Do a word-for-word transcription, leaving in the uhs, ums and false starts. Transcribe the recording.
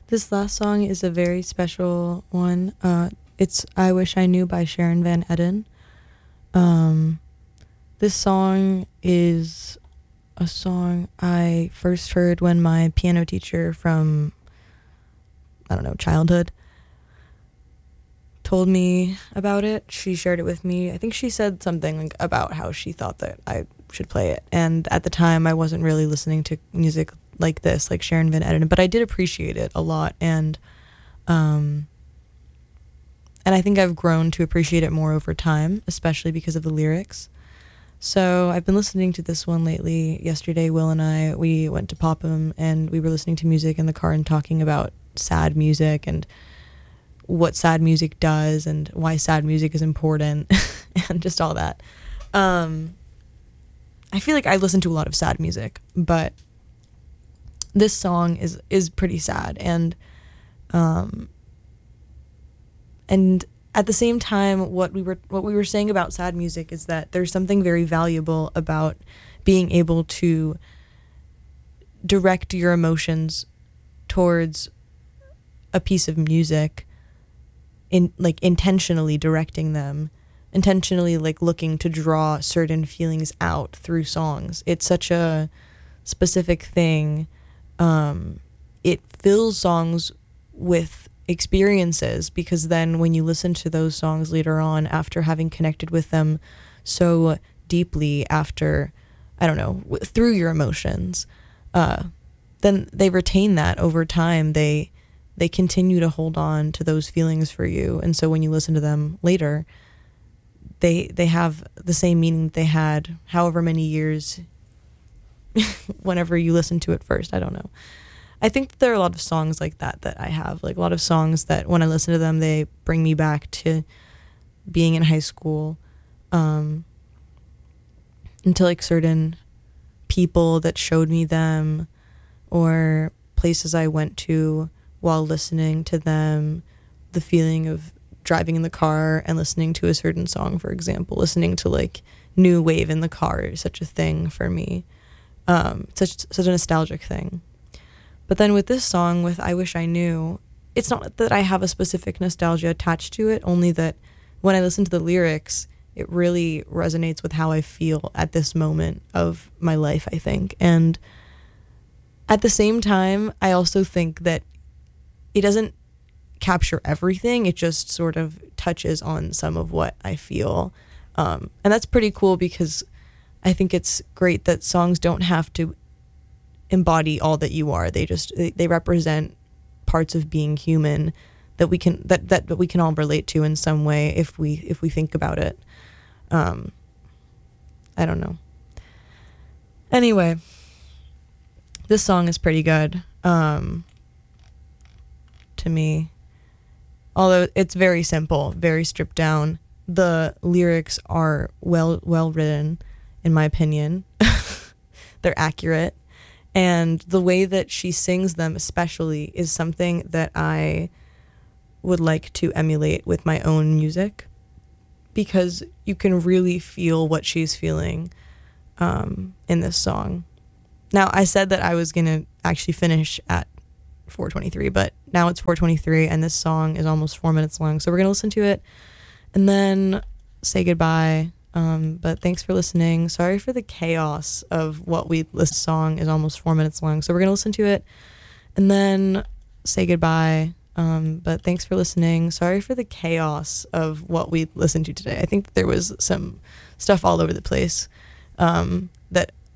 This last song is a very special one. Uh, it's I Wish I Knew by Sharon Van Etten. Um, this song is a song I first heard when my piano teacher from, I don't know, childhood told me about it. She shared it with me. I think she said something like about how she thought that I should play it. And at the time, I wasn't really listening to music like this, like Sharon Van Etten, but I did appreciate it a lot. And, um, and I think I've grown to appreciate it more over time, especially because of the lyrics. So I've been listening to this one lately. Yesterday, Will and I, we went to Popham and we were listening to music in the car and talking about sad music and what sad music does and why sad music is important and just all that. Um, I feel like I listen to a lot of sad music, but this song is, is pretty sad. And, um, and at the same time, what we were, what we were saying about sad music is that there's something very valuable about being able to direct your emotions towards a piece of music, in like intentionally directing them, intentionally like looking to draw certain feelings out through songs. It's such a specific thing. Um, it fills songs with experiences because then when you listen to those songs later on after having connected with them so deeply after, I don't know, w- through your emotions, uh, then they retain that over time. They they continue to hold on to those feelings for you. And so when you listen to them later, they they have the same meaning that they had however many years whenever you listen to it first. I don't know. I think that there are a lot of songs like that that I have, like a lot of songs that when I listen to them, they bring me back to being in high school, um, and to like certain people that showed me them or places I went to while listening to them, the feeling of driving in the car and listening to a certain song, for example, listening to like New Wave in the car is such a thing for me. Um, such, such a nostalgic thing. But then with this song, with I Wish I Knew, it's not that I have a specific nostalgia attached to it, only that when I listen to the lyrics, it really resonates with how I feel at this moment of my life, I think. And at the same time, I also think that it doesn't capture everything. It just sort of touches on some of what I feel. Um, and that's pretty cool because I think it's great that songs don't have to embody all that you are. They just, they, they represent parts of being human that we can, that, that, that we can all relate to in some way if we, if we think about it. Um, I don't know. Anyway, this song is pretty good. Um, to me, although it's very simple, very stripped down. The lyrics are well well written, in my opinion. They're accurate, and the way that she sings them especially is something that I would like to emulate with my own music, because you can really feel what she's feeling um, in this song. Now, I said that I was gonna actually finish at four twenty-three, but now it's four twenty-three and this song is almost four minutes long, so we're gonna listen to it and then say goodbye. Um but thanks for listening. Sorry for the chaos of what we this song is almost four minutes long, so we're gonna listen to it and then say goodbye. Um but thanks for listening. Sorry for the chaos of what we listened to today. I think that there was some stuff all over the place. Um